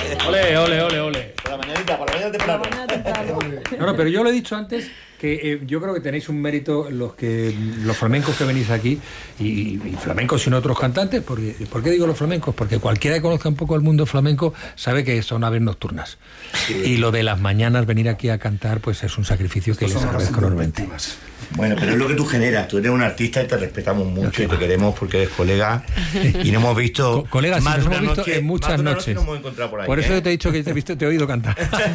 Ole, ole, ole, ole. Por la mañana temprano. No, pero yo lo he dicho antes que yo creo que tenéis un mérito los flamencos que venís aquí y flamencos sin otros cantantes. ¿Por qué digo los flamencos? Porque cualquiera que conozca un poco el mundo flamenco sabe que son aves nocturnas. Sí. Y lo de las mañanas venir aquí a cantar pues es un sacrificio que les agradezco enormemente. Bueno, pero es lo que tú generas. Tú eres un artista y te respetamos mucho y te queremos porque eres colega y nos hemos visto colegas, más nos de una hemos visto noche, en muchas noches. Nos hemos encontrado por ahí, por eso yo te he dicho que te he oído cantar.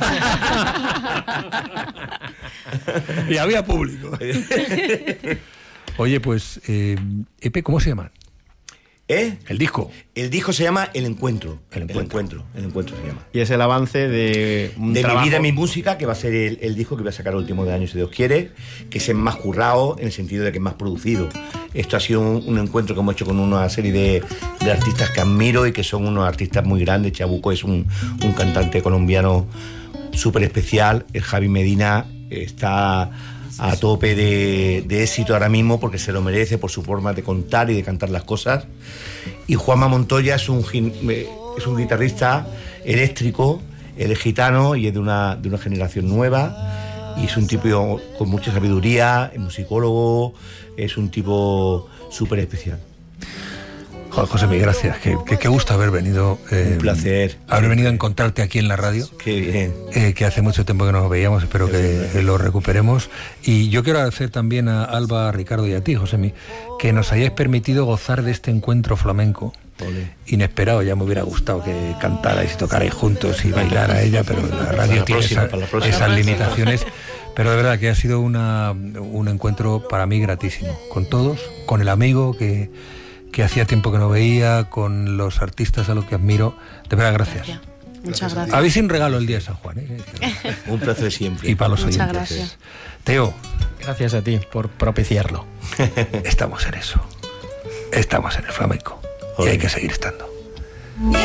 Y había público. Oye, pues, Epe, ¿cómo se llama? El disco. El disco se llama El Encuentro. El Encuentro se llama. Y es el avance de mi vida, mi música, que va a ser el disco que voy a sacar el último de año, si Dios quiere, que es más currado, en el sentido de que es más producido. Esto ha sido un encuentro que hemos hecho con una serie de artistas que admiro y que son unos artistas muy grandes. Chabuco es un cantante colombiano súper especial. El Javi Medina está a tope de éxito ahora mismo porque se lo merece por su forma de contar y de cantar las cosas. Y Juanma Montoya es un guitarrista eléctrico, él es gitano y es de una generación nueva y es un tipo con mucha sabiduría, es musicólogo, es un tipo súper especial. Joder, José, mil gracias. Qué gusto haber venido. Un placer. Haber venido a encontrarte aquí en la radio. Qué bien. Que hace mucho tiempo que nos veíamos, espero que lo recuperemos. Y yo quiero agradecer también a Alba, a Ricardo y a ti, Josemi, que nos hayáis permitido gozar de este encuentro flamenco. Ole. Inesperado, ya me hubiera gustado que cantarais y tocarais juntos y bailara ella, pero la radio tiene esas limitaciones. Pero de verdad que ha sido un encuentro para mí gratísimo. Con todos, con el amigo que hacía tiempo que no veía, con los artistas a los que admiro. De verdad, gracias. Muchas gracias. Habéis un regalo el día de San Juan, ¿eh? Un placer siempre. Y para los Muchas oyentes. Gracias. Teo. Gracias a ti por propiciarlo. Estamos en eso. Estamos en el flamenco. Y hay que seguir estando.